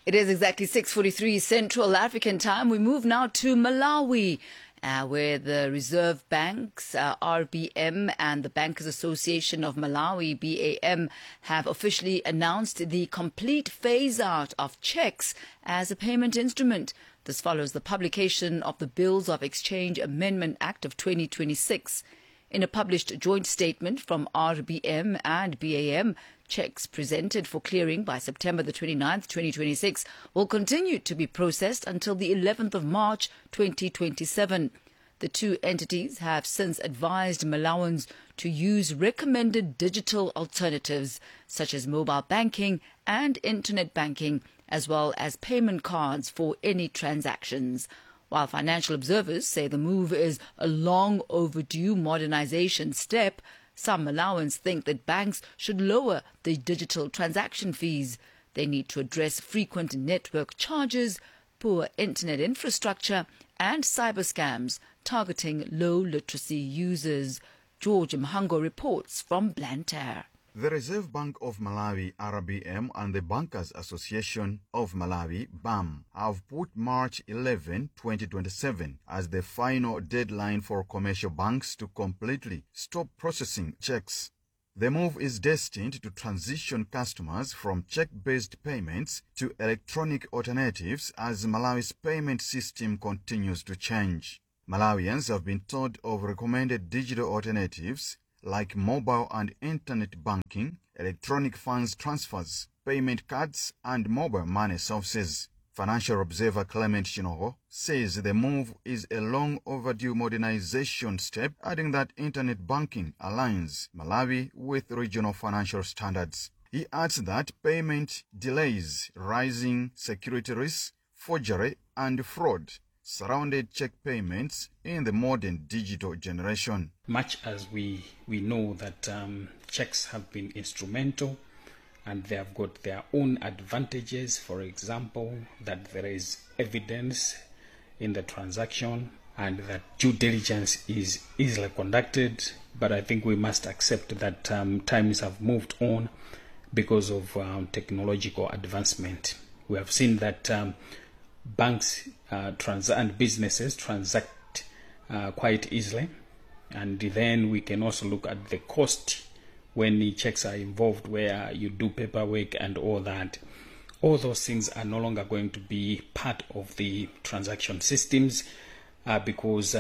It is exactly 6:43 Central African time. We move now to Malawi, where the Reserve Banks, RBM, and the Bankers Association of Malawi, BAM, have officially announced the complete phase-out of checks as a payment instrument. This follows the publication of the Bills of Exchange Amendment Act of 2026. In a published joint statement from RBM and BAM, checks presented for clearing by September the 29th, 2026 will continue to be processed until the 11th of March 2027. The two entities have since advised Malawans to use recommended digital alternatives such as mobile banking and internet banking, as well as payment cards for any transactions. While financial observers say the move is a long overdue modernization step, some Malawans think that banks should lower the digital transaction fees. They need to address frequent network charges, poor internet infrastructure, and cyber scams targeting low literacy users. George Mhango reports from Blantyre. The Reserve Bank of Malawi, RBM, and the Bankers Association of Malawi, BAM, have put March 11, 2027 as the final deadline for commercial banks to completely stop processing checks. The move is destined to transition customers from check-based payments to electronic alternatives as Malawi's payment system continues to change. Malawians have been told of recommended digital alternatives like mobile and internet banking, electronic funds transfers, payment cards, and mobile money services. Financial observer Clement Shinoho says the move is a long overdue modernization step, adding that internet banking aligns Malawi with regional financial standards. He adds that payment delays, rising security risks, forgery, and fraud surrounded check payments in the modern digital generation. Much as we know that checks have been instrumental and they have got their own advantages, for example, that there is evidence in the transaction and that due diligence is easily conducted, but I think we must accept that times have moved on because of technological advancement. We have seen that banks and businesses transact quite easily, and then we can also look at the cost when the checks are involved, where you do paperwork and all that. All those things are no longer going to be part of the transaction systems because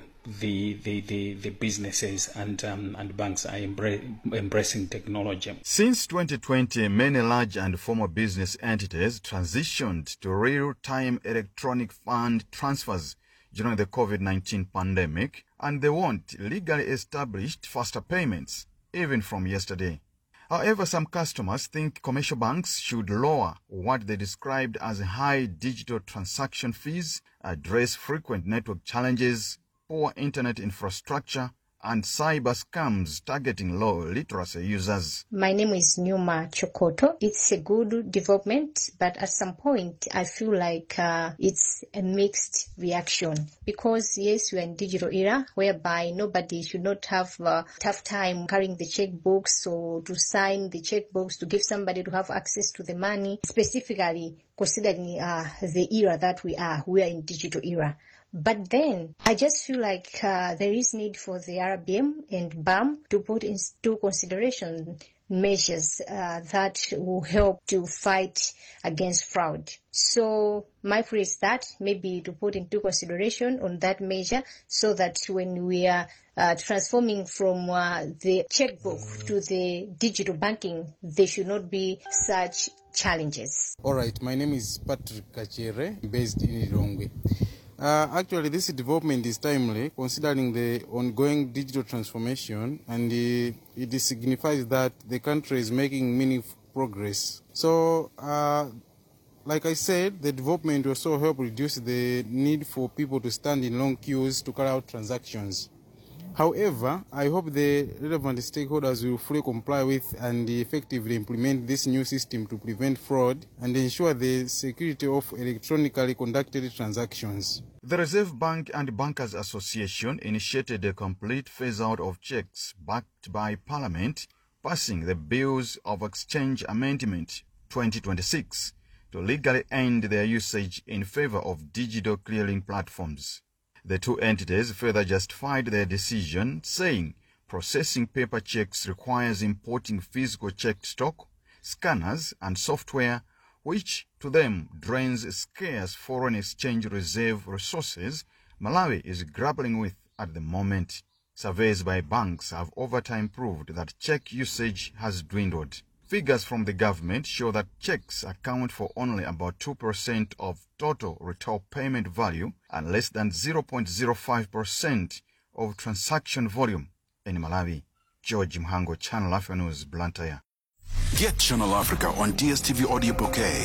the businesses and banks are embracing technology. Since 2020, many large and formal business entities transitioned to real-time electronic fund transfers during the COVID-19 pandemic, and they want legally established faster payments, even from yesterday. However, some customers think commercial banks should lower what they described as high digital transaction fees, address frequent network challenges, poor internet infrastructure, and cyber scams targeting low literacy users. My name is Numa Chokoto. It's a good development, but at some point I feel like it's a mixed reaction, because yes, we are in digital era whereby nobody should not have a tough time carrying the checkbooks or to sign the checkbooks to give somebody to have access to the money, specifically considering the era that we are in digital era. But then I just feel like there is need for the RBM and BAM to put into consideration measures that will help to fight against fraud. So my prayer is that maybe to put into consideration on that measure, so that when we are transforming from the checkbook to the digital banking, there should not be such challenges. All right, my name is Patrick Kachere, based in Lilongwe. Actually, this development is timely, considering the ongoing digital transformation, and it signifies that the country is making meaningful progress. So, like I said, the development will also help reduce the need for people to stand in long queues to carry out transactions. However, I hope the relevant stakeholders will fully comply with and effectively implement this new system to prevent fraud and ensure the security of electronically conducted transactions. The Reserve Bank and Bankers Association initiated a complete phase-out of checks backed by Parliament, passing the Bills of Exchange Amendment 2026. to legally end their usage in favor of digital clearing platforms. The two entities further justified their decision, saying processing paper checks requires importing physical check stock, scanners, and software, which to them drains scarce foreign exchange reserve resources Malawi is grappling with at the moment. Surveys by banks have over time proved that check usage has dwindled. Figures from the government show that checks account for only about 2% of total retail payment value and less than 0.05% of transaction volume in Malawi. George Mhango, Channel Africa News, Blantyre. Get Channel Africa on DSTV Audio Bouquet.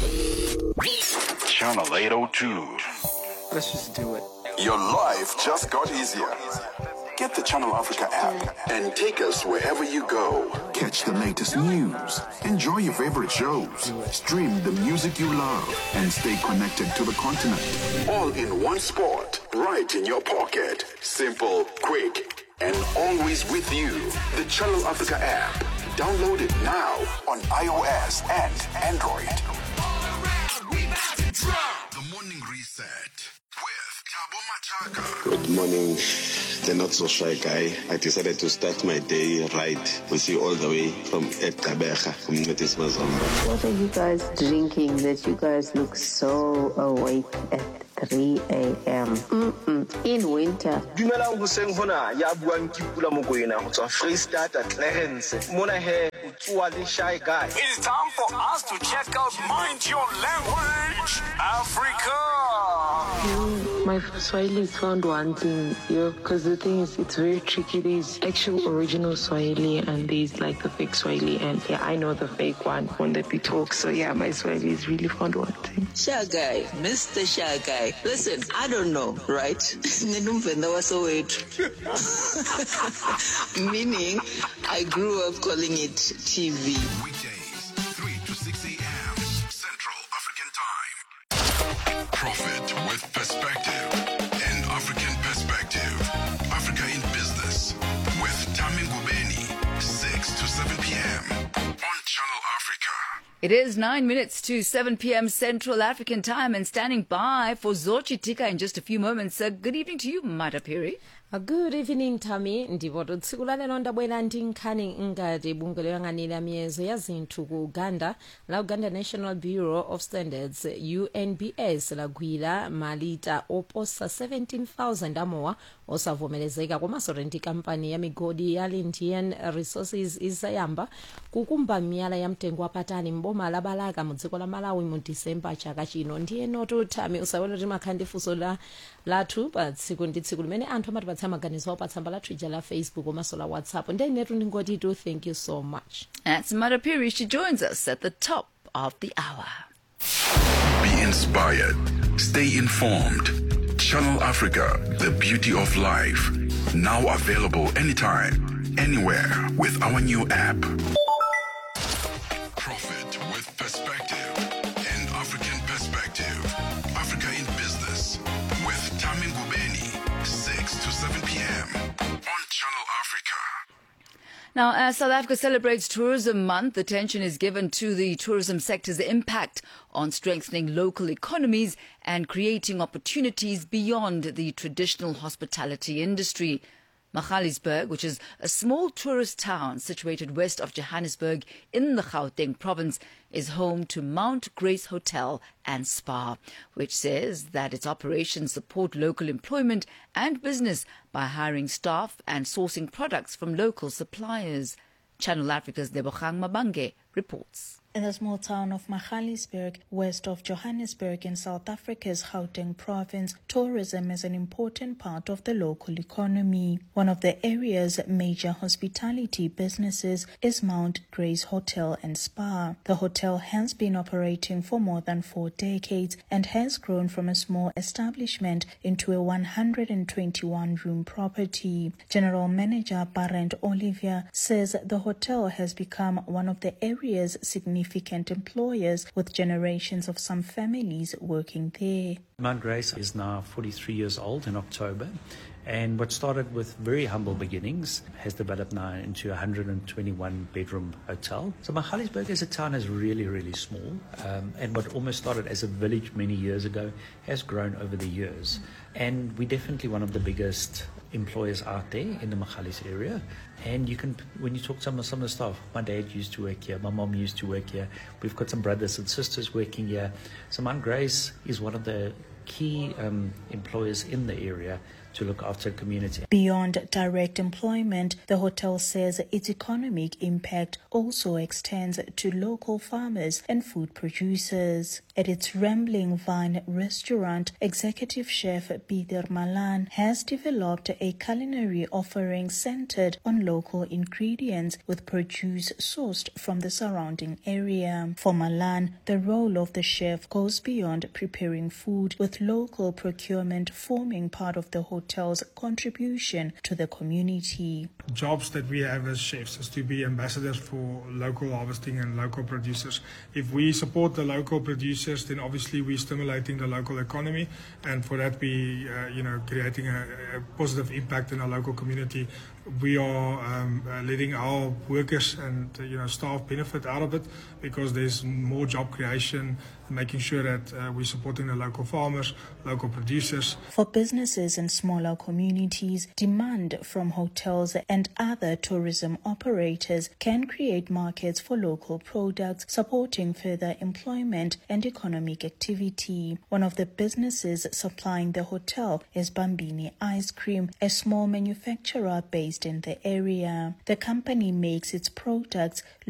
Channel 802. Let's just do it. Your life just got easier. Get the Channel Africa app and take us wherever you go. Catch the latest news, enjoy your favorite shows, stream the music you love, and stay connected to the continent. All in one spot, right in your pocket. Simple, quick, and always with you. The Channel Africa app. Download it now on iOS and Android. The Morning Reset with Thabo Machaka. Good morning, the not so shy guy. I decided to start my day right with you all the way from Ekabecha, from Metis Mazamba. What are you guys drinking that you guys look so awake at 3 a.m.? In winter. Dumelang hoseng hona ya buang ke Pula Mokoena go tswa Freestata Clarence. Mona he utswa le shy guy. It's time for us to check out Mind Your Language Africa. My Swahili is found wanting, because the thing is, it's very tricky. There's actual original Swahili and there's like the fake Swahili, and yeah, I know the fake one that we talk. So yeah, my Swahili is really found wanting. Shy guy, Mr. Shy guy. Listen, I don't know, right? Meaning, I grew up calling it TV. Weekdays, 3 to 6 a.m. Central African Time. Profit with perspective. An African perspective. Africa in business. With Tami Ngubeni. 6 to 7 p.m. on Channel Africa. It is 9 minutes to 7 p.m. Central African Time, and standing by for Zochi Tika in just a few moments. Good evening to you, Madapiri. Good evening, Tami. Ndivoto tsiku la lero ndabwera ndi nkhani ngati bungwe loyang'anira miyezo ya zinthu ku Uganda la Uganda National Bureau of Standards UNBS lagwira malita oposa 17,000 amowa osavomerezeka komanso ndi kampani ya migodi ya Lindian Resources isayamba kukumba miyala ya mtengo wapatali mboma la Balaka mu dziko la Malawi mu December chaka chino. Ndiye noto Tami usawona timakhandi funso lathu pa tsiku ndi tsiku limene anthu amati maganizo pa tsamba la Twitter la Facebook komanso la WhatsApp. And then ngoti to thank you so much. That's Madapiri. She joins us at the top of the hour. Be inspired. Stay informed. Channel Africa, the beauty of life. Now available anytime, anywhere with our new app. Profit with perspective. An African perspective. Africa in business. With Tami Ngubeni. 6 to 7 p.m. on Channel Africa. Now, as South Africa celebrates Tourism Month, attention is given to the tourism sector's impact on strengthening local economies and creating opportunities beyond the traditional hospitality industry. Magaliesburg, which is a small tourist town situated west of Johannesburg in the Gauteng province, is home to Mount Grace Hotel and Spa, which says that its operations support local employment and business by hiring staff and sourcing products from local suppliers. Channel Africa's Debogang Mabange reports. In the small town of Magaliesburg, west of Johannesburg in South Africa's Gauteng province, tourism is an important part of the local economy. One of the area's major hospitality businesses is Mount Grace Hotel and Spa. The hotel has been operating for more than 4 decades and has grown from a small establishment into a 121-room property. General Manager Barend Olivier says the hotel has become one of the area's significant employers, with generations of some families working there. Mount Grace is now 43 years old in October, And what started with very humble beginnings has developed now into a 121-bedroom hotel. So Magaliesburg as a town is really, really small. And what almost started as a village many years ago has grown over the years. And we're definitely one of the biggest employers out there in the Magalies area. And you can, when you talk to some of the staff, my dad used to work here, my mom used to work here. We've got some brothers and sisters working here. So Mount Grace is one of the key employers in the area to look after the community. Beyond direct employment, the hotel says its economic impact also extends to local farmers and food producers. At its Rambling Vine restaurant, executive chef Peter Malan has developed a culinary offering centered on local ingredients with produce sourced from the surrounding area. For Malan, the role of the chef goes beyond preparing food, with local procurement forming part of the hotel's contribution to the community. Jobs that we have as chefs is to be ambassadors for local harvesting and local producers. If we support the local producers, then obviously we're stimulating the local economy, and for that we creating a positive impact in our local community. We are letting our workers and staff benefit out of it, because there's more job creation, making sure that we're supporting the local farmers, local producers. For businesses in smaller communities, demand from hotels and other tourism operators can create markets for local products, supporting further employment and economic activity. One of the businesses supplying the hotel is Bambini Ice Cream, a small manufacturer based in the area. The company makes its products